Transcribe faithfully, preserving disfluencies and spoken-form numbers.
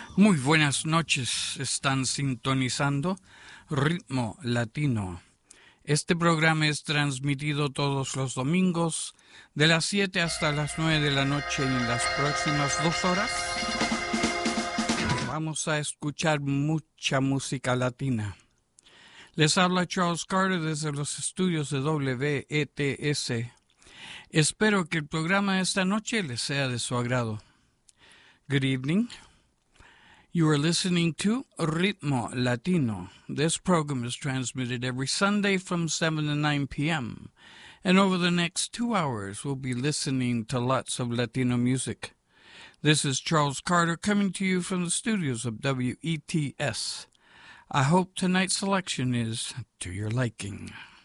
Muy buenas noches, están sintonizando Ritmo Latino. Este programa es transmitido todos los domingos de las siete hasta las nueve de la noche y en las próximas dos horas vamos a escuchar mucha música latina. Les habla Charles Carter desde los estudios de W E T S. Espero que el programa de esta noche les sea de su agrado. Good evening. You are listening to Ritmo Latino. This program is transmitted every Sunday from seven to nine p.m. And over the next two hours, we'll be listening to lots of Latino music. This is Charles Carter coming to you from the studios of W E T S. I hope tonight's selection is to your liking.